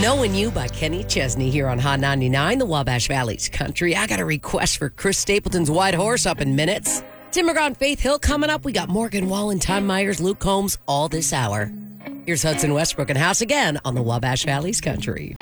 Knowing You by Kenny Chesney here on Hot 99, the Wabash Valley's country. I got a request for Chris Stapleton's White Horse up in minutes. Tim McGraw, Faith Hill coming up. We got Morgan Wallen, Tom Myers, Luke Combs all this hour. Here's Hudson Westbrook and House again on the Wabash Valley's country.